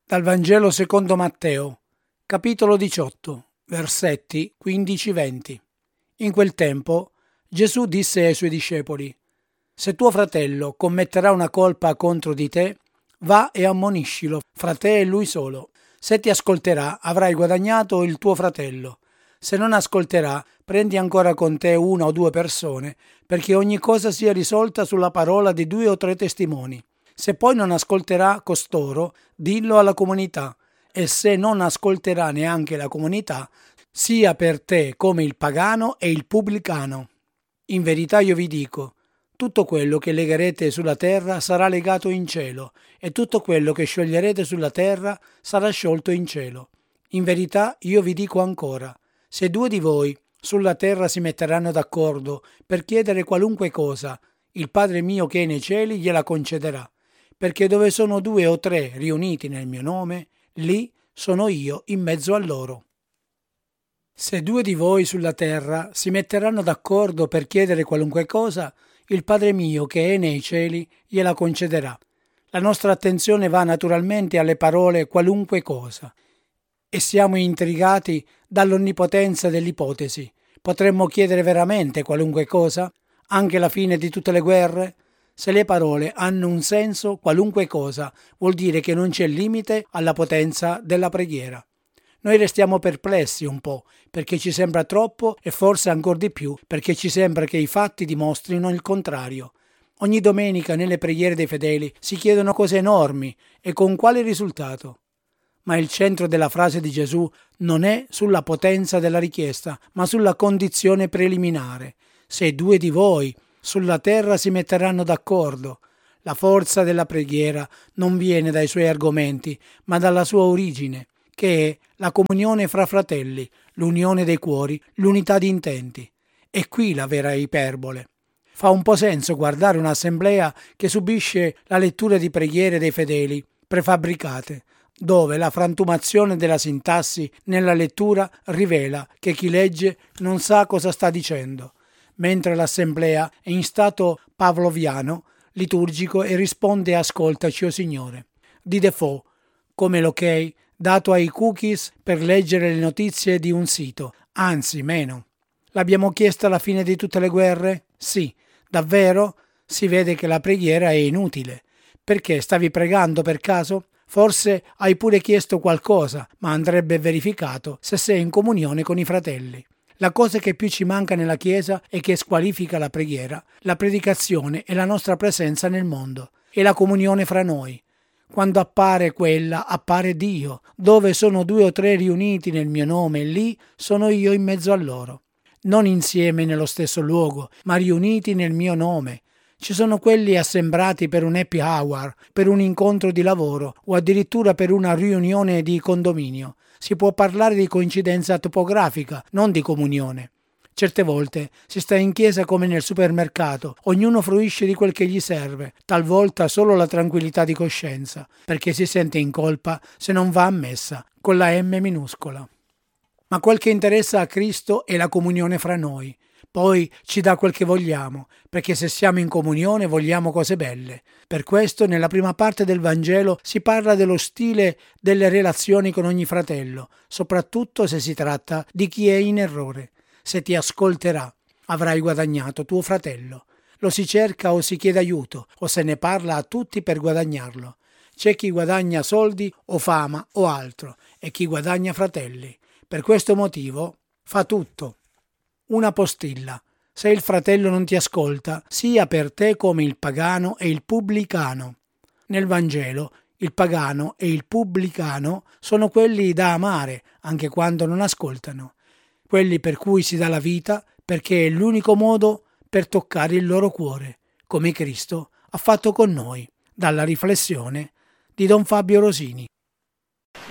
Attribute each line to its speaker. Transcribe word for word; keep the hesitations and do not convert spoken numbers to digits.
Speaker 1: Dal Vangelo secondo Matteo, capitolo diciotto, versetti quindici venti. In quel tempo Gesù disse ai suoi discepoli: Se tuo fratello commetterà una colpa contro di te, va e ammoniscilo fra te e lui solo. Se ti ascolterà, avrai guadagnato il tuo fratello. Se non ascolterà, prendi ancora con te una o due persone, perché ogni cosa sia risolta sulla parola di due o tre testimoni. Se poi non ascolterà costoro, dillo alla comunità, e se non ascolterà neanche la comunità, sia per te come il pagano e il pubblicano. In verità io vi dico, tutto quello che legherete sulla terra sarà legato in cielo, e tutto quello che scioglierete sulla terra sarà sciolto in cielo. In verità io vi dico ancora, se due di voi sulla terra si metteranno d'accordo per chiedere qualunque cosa, il Padre mio che è nei cieli gliela concederà. Perché dove sono due o tre riuniti nel mio nome, lì sono io in mezzo a loro. Se due di voi sulla terra si metteranno d'accordo per chiedere qualunque cosa, il Padre mio che è nei cieli gliela concederà. La nostra attenzione va naturalmente alle parole qualunque cosa e siamo intrigati dall'onnipotenza dell'ipotesi. Potremmo chiedere veramente qualunque cosa, anche la fine di tutte le guerre? Se le parole hanno un senso, qualunque cosa, vuol dire che non c'è limite alla potenza della preghiera. Noi restiamo perplessi un po', perché ci sembra troppo e forse ancora di più, perché ci sembra che i fatti dimostrino il contrario. Ogni domenica nelle preghiere dei fedeli si chiedono cose enormi e con quale risultato? Ma il centro della frase di Gesù non è sulla potenza della richiesta, ma sulla condizione preliminare. Se due di voi sulla terra si metteranno d'accordo. La forza della preghiera non viene dai suoi argomenti, ma dalla sua origine, che è la comunione fra fratelli, l'unione dei cuori, l'unità di intenti. È qui la vera iperbole. Fa un po' senso guardare un'assemblea che subisce la lettura di preghiere dei fedeli prefabbricate, dove la frantumazione della sintassi nella lettura rivela che chi legge non sa cosa sta dicendo, mentre l'assemblea è in stato pavloviano, liturgico e risponde ascoltaci o Signore. Di default, come l'ok dato ai cookies per leggere le notizie di un sito, anzi meno. L'abbiamo chiesto alla fine di tutte le guerre? Sì, davvero? Si vede che la preghiera è inutile. Perché stavi pregando per caso? Forse hai pure chiesto qualcosa, ma andrebbe verificato se sei in comunione con i fratelli. La cosa che più ci manca nella Chiesa e che squalifica la preghiera, la predicazione e la nostra presenza nel mondo, e la comunione fra noi. Quando appare quella, appare Dio. Dove sono due o tre riuniti nel mio nome, lì sono io in mezzo a loro. Non insieme nello stesso luogo, ma riuniti nel mio nome. Ci sono quelli assembrati per un happy hour, per un incontro di lavoro o addirittura per una riunione di condominio. Si può parlare di coincidenza topografica, non di comunione. Certe volte si sta in chiesa come nel supermercato, ognuno fruisce di quel che gli serve, talvolta solo la tranquillità di coscienza, perché si sente in colpa se non va a messa, con la M minuscola. Ma quel che interessa a Cristo è la comunione fra noi. Poi ci dà quel che vogliamo, perché se siamo in comunione vogliamo cose belle. Per questo nella prima parte del Vangelo si parla dello stile delle relazioni con ogni fratello, soprattutto se si tratta di chi è in errore. Se ti ascolterà, avrai guadagnato tuo fratello. Lo si cerca o si chiede aiuto, o se ne parla a tutti per guadagnarlo. C'è chi guadagna soldi o fama o altro, e chi guadagna fratelli. Per questo motivo fa tutto. Una postilla. Se il fratello non ti ascolta, sia per te come il pagano e il pubblicano. Nel Vangelo, il pagano e il pubblicano sono quelli da amare, anche quando non ascoltano. Quelli per cui si dà la vita, perché è l'unico modo per toccare il loro cuore, come Cristo ha fatto con noi. Dalla riflessione di Don Fabio Rosini.